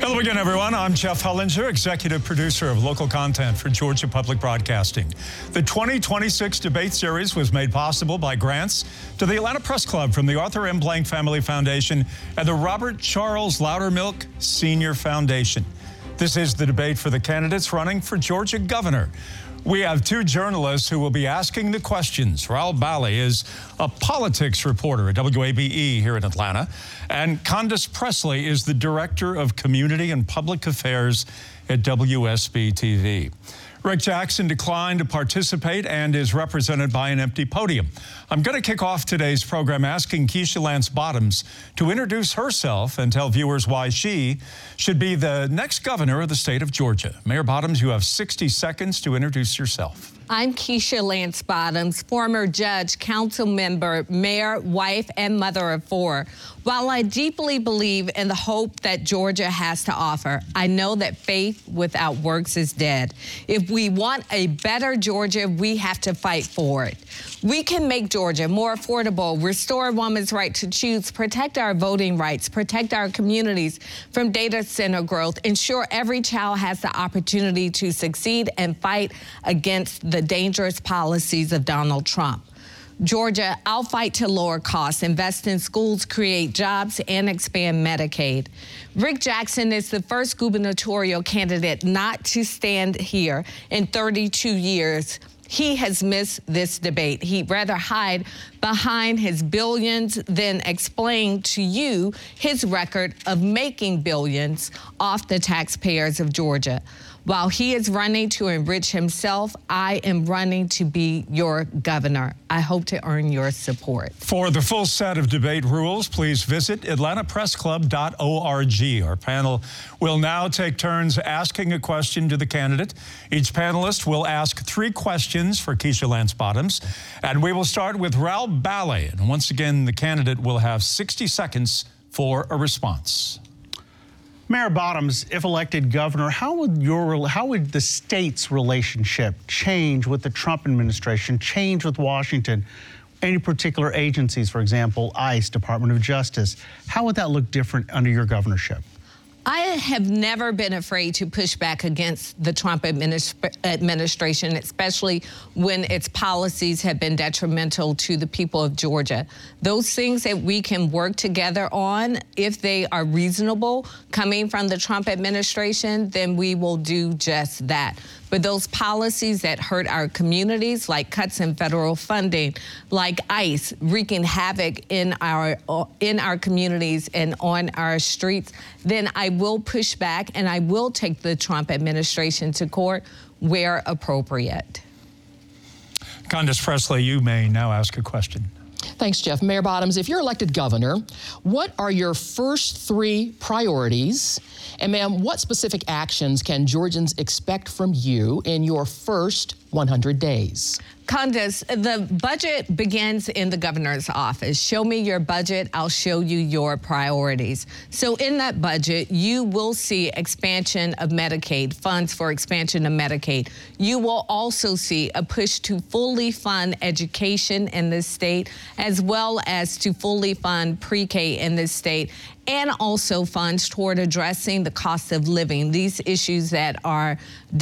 Hello again, everyone. I'm Jeff Hullinger, executive producer of local content for Georgia Public Broadcasting. The 2026 debate series was made possible by grants to the Atlanta Press Club from the Arthur M. Blank Family Foundation and the Robert Charles Loudermilk Senior Foundation. This is the debate for the candidates running for Georgia governor. We have two journalists who will be asking the questions. Raul Bali is a politics reporter at WABE here in Atlanta, and Candace Presley is the director of community and public affairs at WSB-TV. Rick Jackson declined to participate and is represented by an empty podium. I'm going to kick off today's program asking Keisha Lance Bottoms to introduce herself and tell viewers why she should be the next governor of the state of Georgia. Mayor Bottoms, you have 60 seconds to introduce yourself. I'm Keisha Lance Bottoms, former judge, council member, mayor, wife, and mother of four. While I deeply believe in the hope that Georgia has to offer, I know that faith without works is dead. If we want a better Georgia, we have to fight for it. We can make Georgia more affordable, restore a woman's right to choose, protect our voting rights, protect our communities from data center growth, ensure every child has the opportunity to succeed, and fight against the dangerous policies of Donald Trump. Georgia, I'll fight to lower costs, invest in schools, create jobs, and expand Medicaid. Rick Jackson is the first gubernatorial candidate not to stand here in 32 years. He has missed this debate. He'd rather hide behind his billions than explain to you his record of making billions off the taxpayers of Georgia. While he is running to enrich himself, I am running to be your governor. I hope to earn your support. For the full set of debate rules, please visit atlantapressclub.org. Our panel will now take turns asking a question to the candidate. Each panelist will ask 3 questions for Keisha Lance Bottoms, and we will start with Raul Bali. And once again, the candidate will have 60 seconds for a response. Mayor Bottoms, if elected governor, how would the state's relationship change with the Trump administration, change with Washington? Any particular agencies, for example, ICE, Department of Justice, how would that look different under your governorship? I have never been afraid to push back against the Trump administration, especially when its policies have been detrimental to the people of Georgia. Those things that we can work together on, if they are reasonable, coming from the Trump administration, then we will do just that. But those policies that hurt our communities, like cuts in federal funding, like ICE wreaking havoc in our communities and on our streets, then I will push back and I will take the Trump administration to court where appropriate. Candace Presley, you may now ask a question. Thanks, Jeff. Mayor Bottoms, if you're elected governor, what are your first 3 priorities? And ma'am, what specific actions can Georgians expect from you in your first 100 days? Candace, the budget begins in the governor's office. Show me your budget, I'll show you your priorities. So in that budget, you will see expansion of Medicaid, funds for expansion of Medicaid. You will also see a push to fully fund education in this state, as well as to fully fund pre-K in this state, and also funds toward addressing the cost of living, these issues that are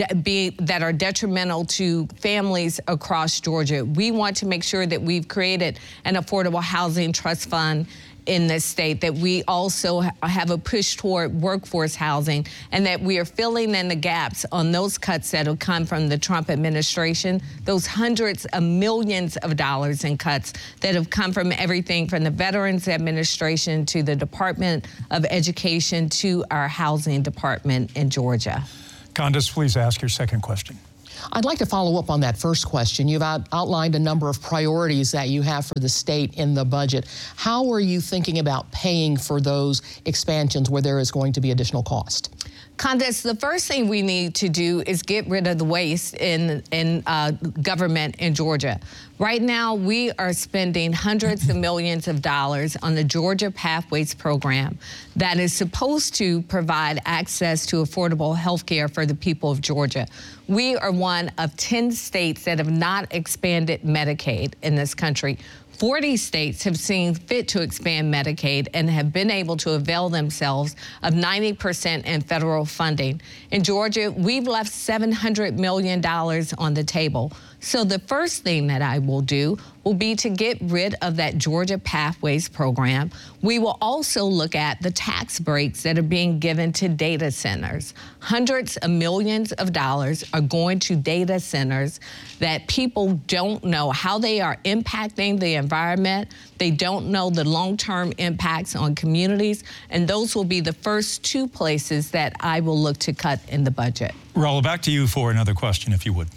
detrimental to families across Georgia. We want to make sure that we've created an affordable housing trust fund in this state, that we also have a push toward workforce housing, and that we are filling in the gaps on those cuts that have come from the Trump administration, those hundreds of millions of dollars in cuts that have come from everything from the Veterans Administration to the Department of Education to our housing department in Georgia. Candace, please ask your second question. I'd like to follow up on that first question. You've outlined a number of priorities that you have for the state in the budget. How are you thinking about paying for those expansions where there is going to be additional cost? Candace, the first thing we need to do is get rid of the waste in government in Georgia. Right now, we are spending hundreds of millions of dollars on the Georgia Pathways program that is supposed to provide access to affordable health care for the people of Georgia. We are one of 10 states that have not expanded Medicaid in this country. 40 states have seen fit to expand Medicaid and have been able to avail themselves of 90% in federal funding. In Georgia, we've left $700 million on the table. So the first thing that I will do will be to get rid of that Georgia Pathways program. We will also look at the tax breaks that are being given to data centers. Hundreds of millions of dollars are going to data centers that people don't know how they are impacting the environment. They don't know the long-term impacts on communities, and those will be the first two places that I will look to cut in the budget. Raul, back to you for another question, if you would.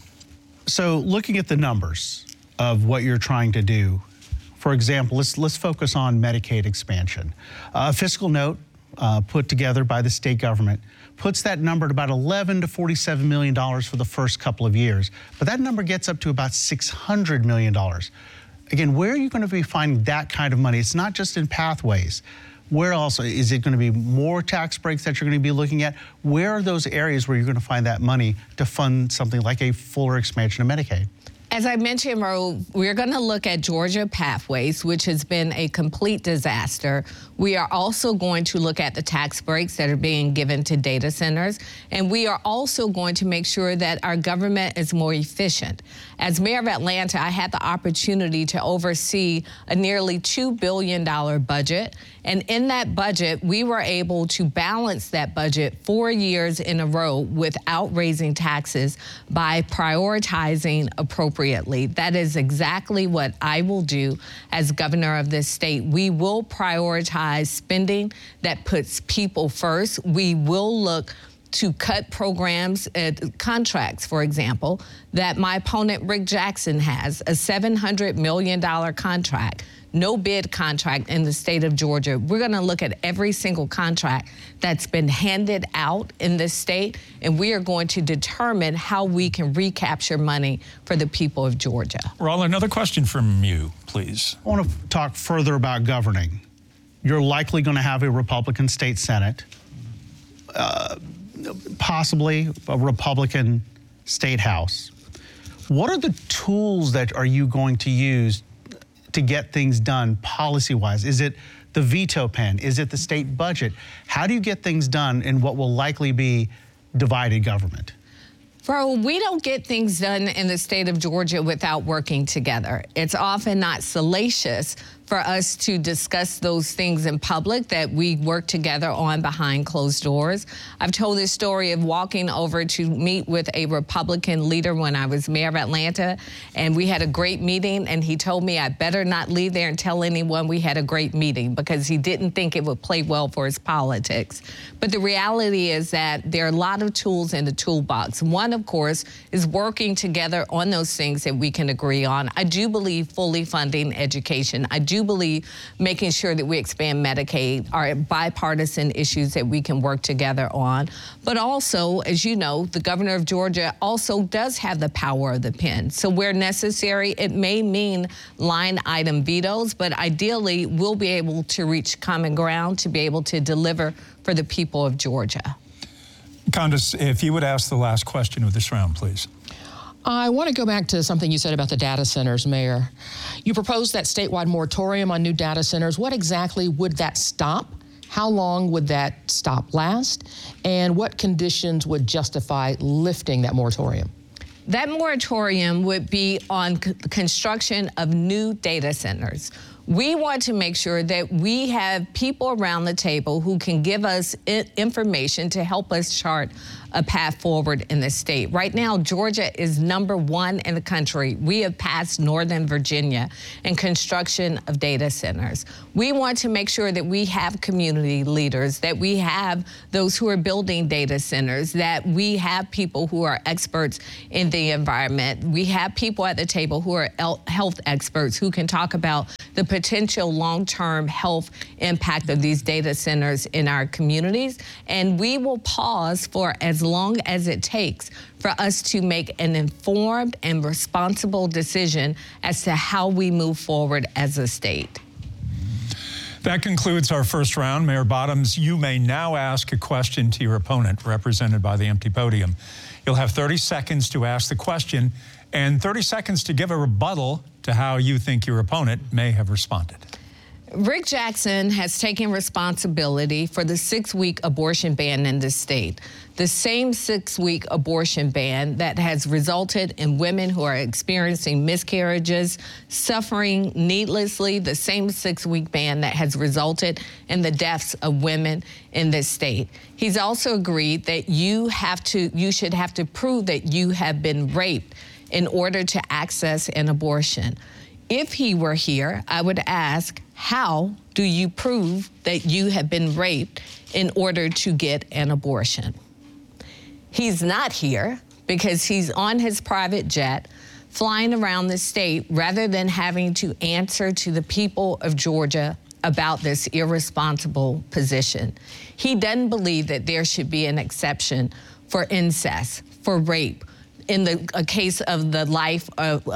So looking at the numbers of what you're trying to do, for example, let's focus on Medicaid expansion. A fiscal note put together by the state government puts that number at about $11 to $47 million for the first couple of years. But that number gets up to about $600 million. Again, where are you going to be finding that kind of money? It's not just in Pathways. Where else? Is it going to be more tax breaks that you're going to be looking at? Where are those areas where you're going to find that money to fund something like a fuller expansion of Medicaid? As I mentioned, Raul, we're going to look at Georgia Pathways, which has been a complete disaster. We are also going to look at the tax breaks that are being given to data centers. And we are also going to make sure that our government is more efficient. As mayor of Atlanta, I had the opportunity to oversee a nearly $2 billion budget. And in that budget, we were able to balance that budget 4 years in a row without raising taxes by prioritizing appropriately. That is exactly what I will do as governor of this state. We will prioritize spending that puts people first. We will look to cut programs, contracts, for example, that my opponent Rick Jackson has, a $700 million contract. No bid contract in the state of Georgia. We're going to look at every single contract that's been handed out in this state, and we are going to determine how we can recapture money for the people of Georgia. Raul, another question from you, please. I want to talk further about governing. You're likely going to have a Republican state Senate, possibly a Republican state House. What are the tools that are you going to use to get things done policy-wise? Is it the veto pen? Is it the state budget? How do you get things done in what will likely be divided government? Bro, we don't get things done in the state of Georgia without working together. It's often not salacious for us to discuss those things in public that we work together on behind closed doors. I've told this story of walking over to meet with a Republican leader when I was mayor of Atlanta, and we had a great meeting, and he told me I better not leave there and tell anyone we had a great meeting because he didn't think it would play well for his politics. But the reality is that there are a lot of tools in the toolbox. One, of course, is working together on those things that we can agree on. I do believe fully funding education. I do believe making sure that we expand Medicaid are bipartisan issues that we can work together on. But also, as you know, the governor of Georgia also does have the power of the pen. So where necessary, it may mean line item vetoes, but ideally we'll be able to reach common ground to be able to deliver for the people of Georgia. Candace, if you would ask the last question of this round, please. I want to go back to something you said about the data centers, Mayor. You proposed that statewide moratorium on new data centers. What exactly would that stop? How long would that stop last? And what conditions would justify lifting that moratorium? That moratorium would be on construction of new data centers. We want to make sure that we have people around the table who can give us information to help us chart a path forward in the state. Right now, Georgia is #1 in the country. We have passed Northern Virginia in construction of data centers. We want to make sure that we have community leaders, that we have those who are building data centers, that we have people who are experts in the environment. We have people at the table who are health experts who can talk about the potential long-term health impact of these data centers in our communities. And we will pause for as long as it takes for us to make an informed and responsible decision as to how we move forward as a state. That concludes our first round. Mayor Bottoms, you may now ask a question to your opponent, represented by the empty podium. You'll have 30 seconds to ask the question and 30 seconds to give a rebuttal to how you think your opponent may have responded. Rick Jackson has taken responsibility for the 6-week abortion ban in the state. The same 6-week abortion ban that has resulted in women who are experiencing miscarriages, suffering needlessly, the same 6-week ban that has resulted in the deaths of women in this state. He's also agreed that you should have to prove that you have been raped in order to access an abortion. If he were here, I would ask, how do you prove that you have been raped in order to get an abortion? He's not here because he's on his private jet flying around the state rather than having to answer to the people of Georgia about this irresponsible position. He doesn't believe that there should be an exception for incest, for rape, in the case of the life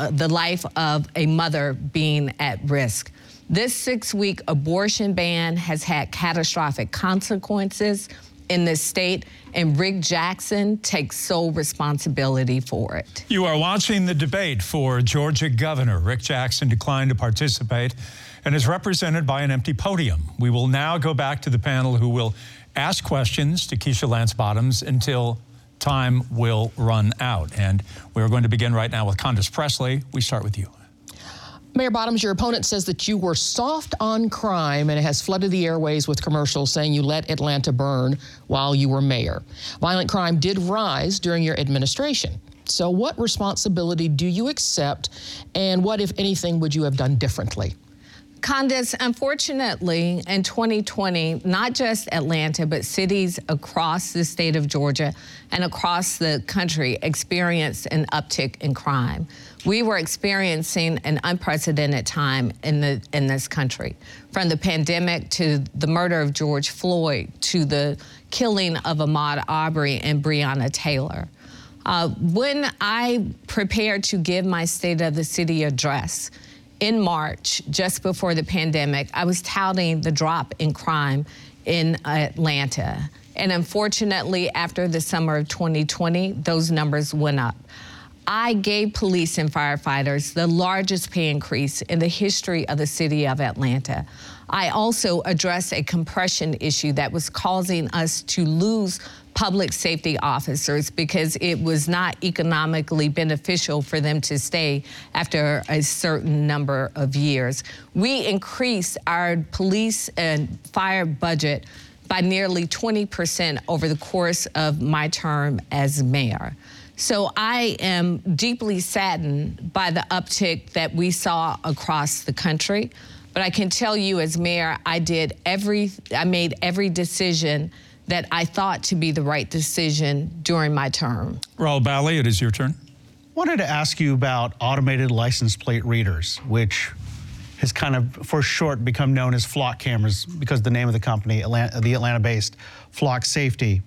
of a mother being at risk. This 6-week abortion ban has had catastrophic consequences in this state, and Rick Jackson takes sole responsibility for it. You are watching the debate for Georgia governor. Rick Jackson declined to participate and is represented by an empty podium. We will now go back to the panel, who will ask questions to Keisha Lance Bottoms until time will run out. And we're going to begin right now with Condace Pressley. We start with you. Mayor Bottoms, your opponent says that you were soft on crime, and it has flooded the airways with commercials saying you let Atlanta burn while you were mayor. Violent crime did rise during your administration. So what responsibility do you accept, and what, if anything, would you have done differently? Condace, unfortunately, in 2020, not just Atlanta, but cities across the state of Georgia and across the country experienced an uptick in crime. We were experiencing an unprecedented time in this country, from the pandemic to the murder of George Floyd to the killing of Ahmaud Arbery and Breonna Taylor. When I prepared to give my State of the City address in March, just before the pandemic, I was touting the drop in crime in Atlanta. And unfortunately, after the summer of 2020, those numbers went up. I gave police and firefighters the largest pay increase in the history of the city of Atlanta. I also addressed a compression issue that was causing us to lose public safety officers because it was not economically beneficial for them to stay after a certain number of years. We increased our police and fire budget by nearly 20% over the course of my term as mayor. So I am deeply saddened by the uptick that we saw across the country. But I can tell you, as mayor, I made every decision that I thought to be the right decision during my term. Raul Bali, it is your turn. Wanted to ask you about automated license plate readers, which has kind of, for short, become known as Flock cameras because of the name of the company, the Atlanta-based Flock Safety.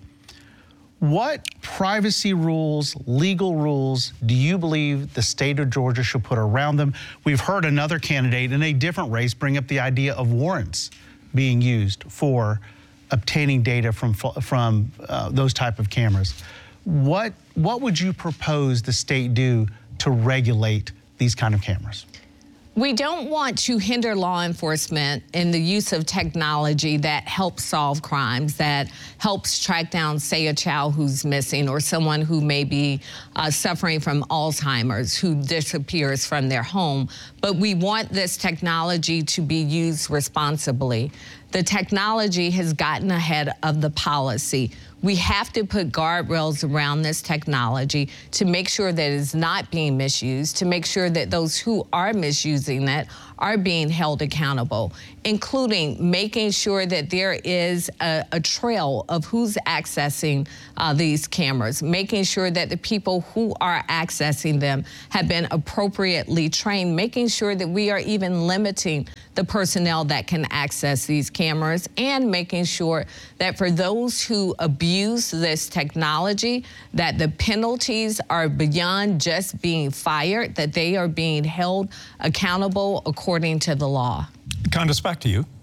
What privacy rules, legal rules, do you believe the state of Georgia should put around them? We've heard another candidate in a different race bring up the idea of warrants being used for obtaining data from those type of cameras. What would you propose the state do to regulate these kind of cameras? We don't want to hinder law enforcement in the use of technology that helps solve crimes, that helps track down, say, a child who's missing or someone who may be suffering from Alzheimer's, who disappears from their home. But we want this technology to be used responsibly. The technology has gotten ahead of the policy. We have to put guardrails around this technology to make sure that it's not being misused, to make sure that those who are misusing it are being held accountable, including making sure that there is a trail of who's accessing these cameras, making sure that the people who are accessing them have been appropriately trained, making sure that we are even limiting the personnel that can access these cameras, and making sure that for those who abuse this technology, that the penalties are beyond just being fired, that they are being held accountable according to the law. Condace, back to you.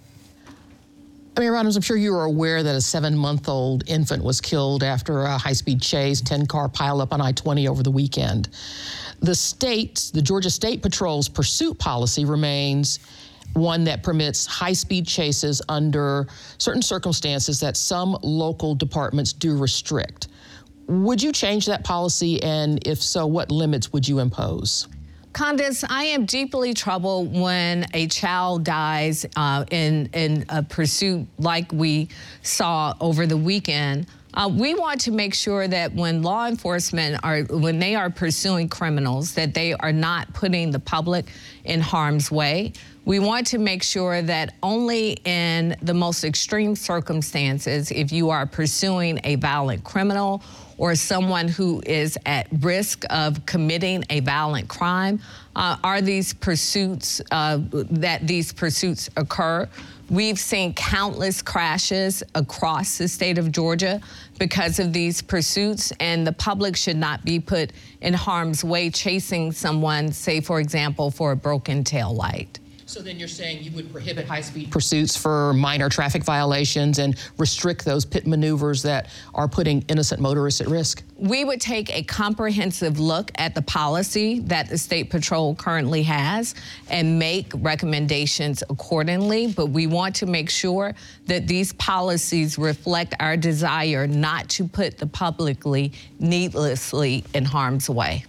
Mayor Bottoms, I'm sure you are aware that a 7-month-old infant was killed after a high-speed chase, 10-car pileup on I-20 over the weekend. the Georgia State Patrol's pursuit policy remains one that permits high-speed chases under certain circumstances that some local departments do restrict. Would you change that policy, and if so, what limits would you impose? Candace, I am deeply troubled when a child dies in a pursuit like we saw over the weekend. We want to make sure that when law enforcement when they are pursuing criminals, that they are not putting the public in harm's way. We want to make sure that only in the most extreme circumstances, if you are pursuing a violent criminal or someone who is at risk of committing a violent crime, are these pursuits, that these pursuits occur. We've seen countless crashes across the state of Georgia because of these pursuits, and the public should not be put in harm's way chasing someone, say, for example, for a broken tail light. So then you're saying you would prohibit high-speed pursuits for minor traffic violations and restrict those pit maneuvers that are putting innocent motorists at risk? We would take a comprehensive look at the policy that the State Patrol currently has and make recommendations accordingly, but we want to make sure that these policies reflect our desire not to put the public needlessly in harm's way.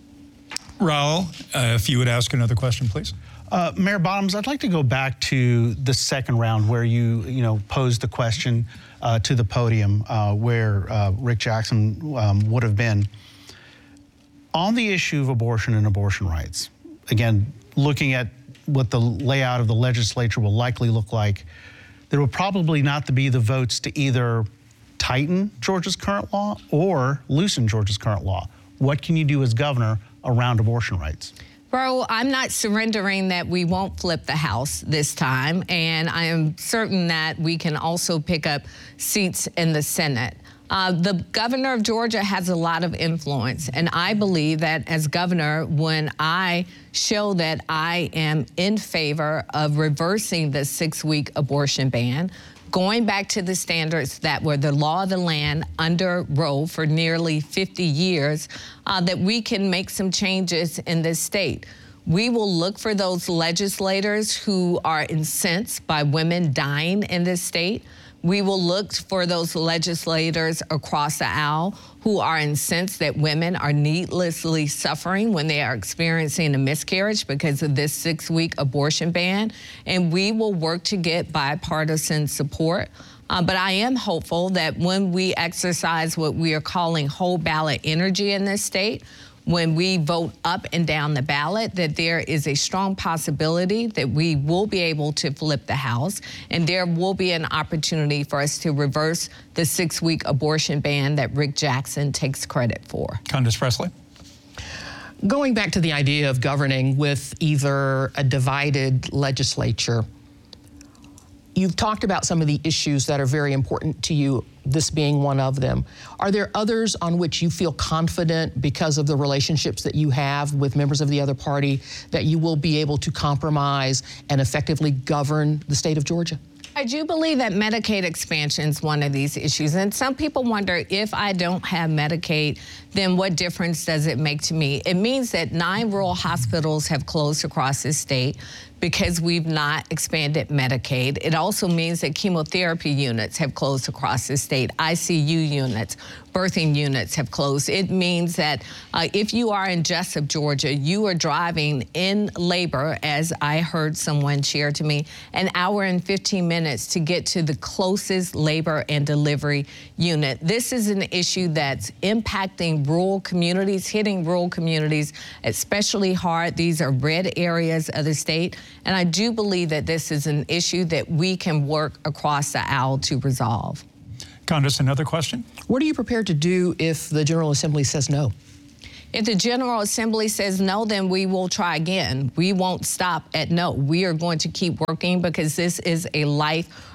Raul, if you would ask another question, please. Mayor Bottoms, I'd like to go back to the second round where you posed the question to the podium where Rick Jackson would have been. On the issue of abortion and abortion rights, again, looking at what the layout of the legislature will likely look like, there will probably not be the votes to either tighten Georgia's current law or loosen Georgia's current law. What can you do as governor around abortion rights? Bro, I'm not surrendering that we won't flip the House this time, and I am certain that we can also pick up seats in the Senate. The governor of Georgia has a lot of influence, and I believe that as governor, when I show that I am in favor of reversing the 6-week abortion ban, going back to the standards that were the law of the land under Roe for nearly 50 years, that we can make some changes in this state. We will look for those legislators who are incensed by women dying in this state. We will look for those legislators across the aisle who are incensed that women are needlessly suffering when they are experiencing a miscarriage because of this 6-week abortion ban. And we will work to get bipartisan support. But I am hopeful that when we exercise what we are calling whole ballot energy in this state, when we vote up and down the ballot, that there is a strong possibility that we will be able to flip the House, and there will be an opportunity for us to reverse the 6-week abortion ban that Rick Jackson takes credit for. Candace Presley. Going back to the idea of governing with either a divided legislature, you've talked about some of the issues that are very important to you, this being one of them. Are there others on which you feel confident because of the relationships that you have with members of the other party that you will be able to compromise and effectively govern the state of Georgia? I do believe that Medicaid expansion is one of these issues. And some people wonder, if I don't have Medicaid, then what difference does it make to me? It means that 9 rural hospitals have closed across this state because we've not expanded Medicaid. It also means that chemotherapy units have closed across the state. ICU units, birthing units have closed. It means that if you are in Jessup, Georgia, you are driving in labor, as I heard someone share to me, an hour and 15 minutes to get to the closest labor and delivery unit. This is an issue that's impacting rural communities, hitting rural communities especially hard. These are red areas of the state. And I do believe that this is an issue that we can work across the aisle to resolve. Candace, another question? What are you prepared to do if the General Assembly says no? If the General Assembly says no, then we will try again. We won't stop at no. We are going to keep working because this is a life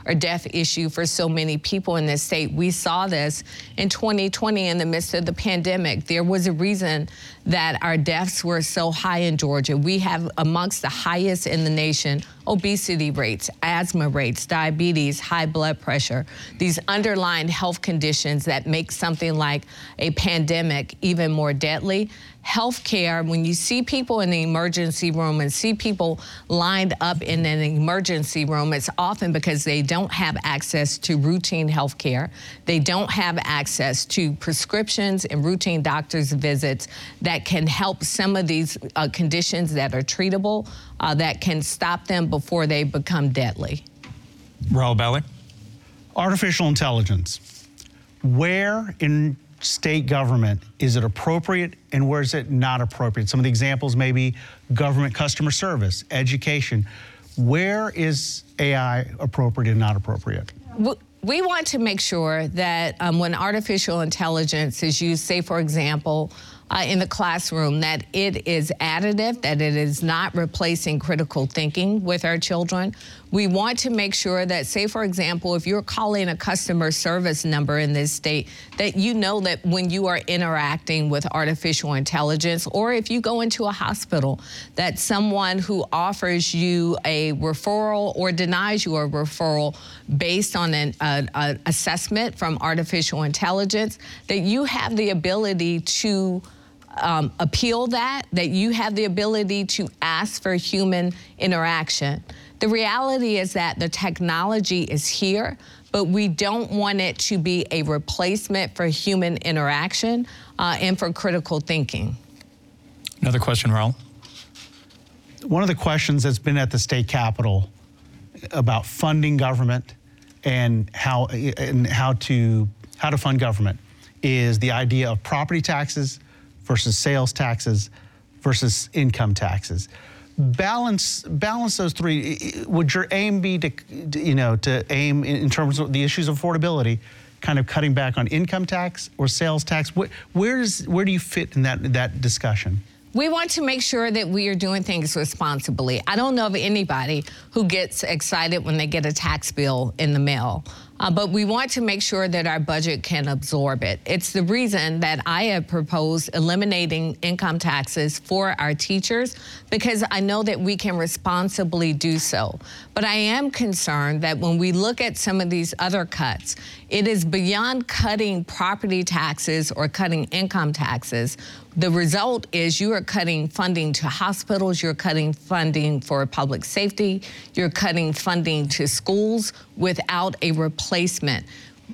or death issue for so many people in this state. We saw this in 2020 in the midst of the pandemic. There was a reason that our deaths were so high in Georgia. We have amongst the highest in the nation obesity rates, asthma rates, diabetes, high blood pressure, these underlying health conditions that make something like a pandemic even more deadly. Healthcare, when you see people in the emergency room and see people lined up in an emergency room, it's often because they don't have access to routine health care. They don't have access to prescriptions and routine doctor's visits that can help some of these conditions that are treatable, that can stop them before they become deadly. Raul Belli. Artificial intelligence. Where in state government is it appropriate and where is it not appropriate? Some of the examples may be government customer service, education. Where is AI appropriate and not appropriate? We want to make sure that when artificial intelligence is used, say, for example, in the classroom, that it is additive, that it is not replacing critical thinking with our children. We want to make sure that, say, for example, if you're calling a customer service number in this state, that you know that when you are interacting with artificial intelligence, or if you go into a hospital, that someone who offers you a referral or denies you a referral based on an assessment from artificial intelligence, that you have the ability to appeal that you have the ability to ask for human interaction. The reality is that the technology is here, but we don't want it to be a replacement for human interaction and for critical thinking. Another question, Raul. One of the questions that's been at the state capitol about funding government and how to fund government is the idea of property taxes versus sales taxes versus income taxes. Balance those three. Would your aim be to aim in terms of the issues of affordability, kind of cutting back on income tax or sales tax? Where do you fit in that discussion? We want to make sure that we are doing things responsibly. I don't know of anybody who gets excited when they get a tax bill in the mail. But we want to make sure that our budget can absorb it. It's the reason that I have proposed eliminating income taxes for our teachers, because I know that we can responsibly do so. But I am concerned that when we look at some of these other cuts, it is beyond cutting property taxes or cutting income taxes. The result is you are cutting funding to hospitals, you're cutting funding for public safety, you're cutting funding to schools without a replacement.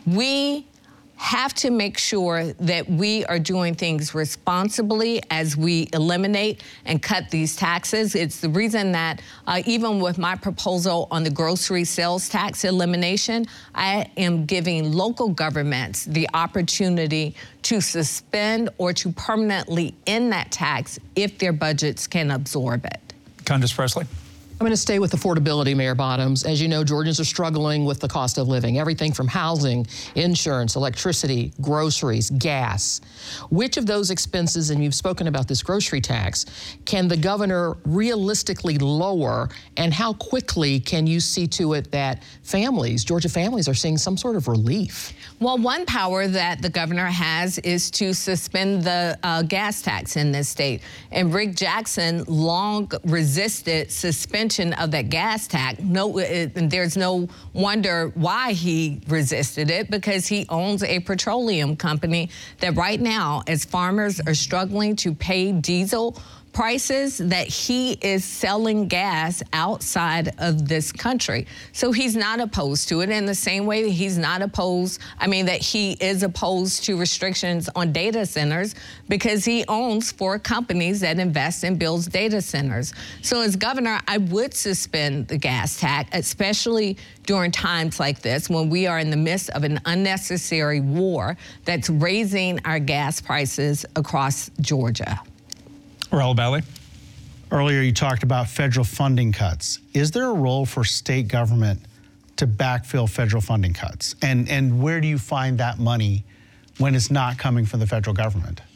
We have to make sure that we are doing things responsibly as we eliminate and cut these taxes. It's the reason that even with my proposal on the grocery sales tax elimination, I am giving local governments the opportunity to suspend or to permanently end that tax if their budgets can absorb it. Candace Presley. I'm going to stay with affordability, Mayor Bottoms. As you know, Georgians are struggling with the cost of living, everything from housing, insurance, electricity, groceries, gas. Which of those expenses, and you've spoken about this grocery tax, can the governor realistically lower, and how quickly can you see to it that Georgia families are seeing some sort of relief? Well, one power that the governor has is to suspend the gas tax in this state. And Rick Jackson long resisted suspension of that gas tax. There's no wonder why he resisted it, because he owns a petroleum company that right now, as farmers are struggling to pay diesel prices, that he is selling gas outside of this country. So he's not opposed to it in the same way that he's not opposed, that he is opposed to restrictions on data centers, because he owns 4 companies that invest and builds data centers. So as governor, I would suspend the gas tax, especially during times like this when we are in the midst of an unnecessary war that's raising our gas prices across Georgia. Raul Belli. Earlier, you talked about federal funding cuts. Is there a role for state government to backfill federal funding cuts? And where do you find that money when it's not coming from the federal government?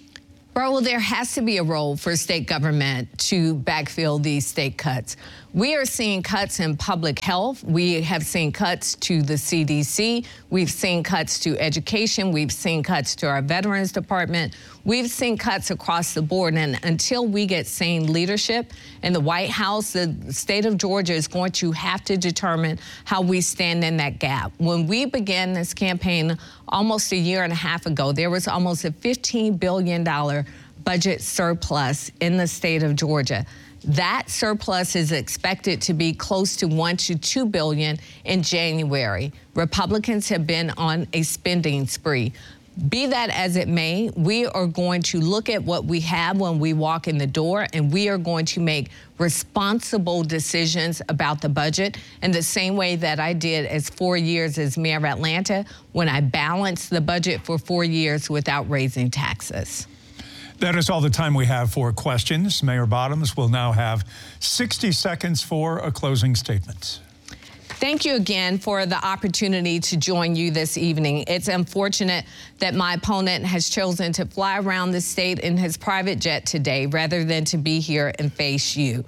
Well, there has to be a role for state government to backfill these state cuts. We are seeing cuts in public health. We have seen cuts to the CDC. We've seen cuts to education. We've seen cuts to our Veterans Department. We've seen cuts across the board. And until we get sane leadership in the White House, the state of Georgia is going to have to determine how we stand in that gap. When we began this campaign almost a year and a half ago, there was almost a $15 billion budget surplus in the state of Georgia. That surplus is expected to be close to $1 to $2 billion in January. Republicans have been on a spending spree. Be that as it may, we are going to look at what we have when we walk in the door, and we are going to make responsible decisions about the budget in the same way that I did as 4 years as mayor of Atlanta, when I balanced the budget for 4 years without raising taxes. That is all the time we have for questions. Mayor Bottoms will now have 60 seconds for a closing statement. Thank you again for the opportunity to join you this evening. It's unfortunate that my opponent has chosen to fly around the state in his private jet today rather than to be here and face you.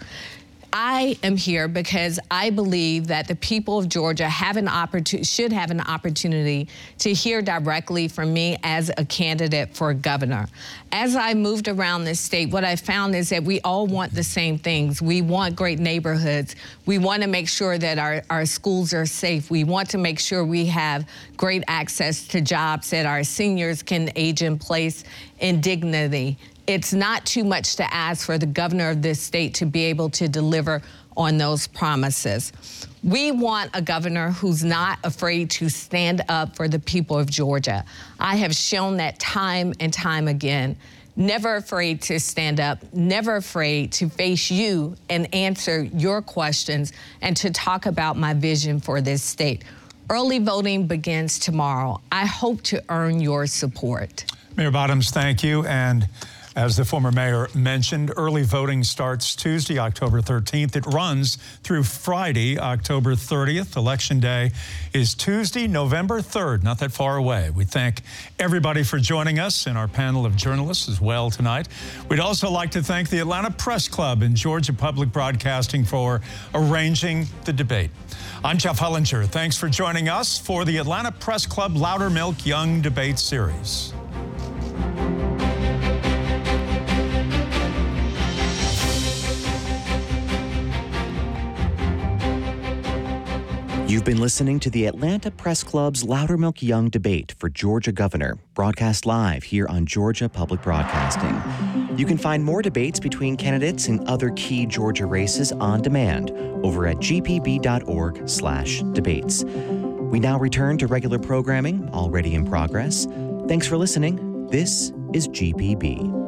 I am here because I believe that the people of Georgia should have an opportunity to hear directly from me as a candidate for governor. As I moved around this state, what I found is that we all want the same things. We want great neighborhoods. We want to make sure that our schools are safe. We want to make sure we have great access to jobs, that our seniors can age in place in dignity. It's not too much to ask for the governor of this state to be able to deliver on those promises. We want a governor who's not afraid to stand up for the people of Georgia. I have shown that time and time again. Never afraid to stand up, never afraid to face you and answer your questions and to talk about my vision for this state. Early voting begins tomorrow. I hope to earn your support. Mayor Bottoms, thank you. And as the former mayor mentioned, early voting starts Tuesday, October 13th. It runs through Friday, October 30th. Election Day is Tuesday, November 3rd, not that far away. We thank everybody for joining us and our panel of journalists as well tonight. We'd also like to thank the Atlanta Press Club and Georgia Public Broadcasting for arranging the debate. I'm Jeff Hullinger. Thanks for joining us for the Atlanta Press Club Loudermilk Young Debate Series. You've been listening to the Atlanta Press Club's Loudermilk Young Debate for Georgia Governor, broadcast live here on Georgia Public Broadcasting. You can find more debates between candidates and other key Georgia races on demand over at gpb.org/debates. We now return to regular programming already in progress. Thanks for listening. This is GPB.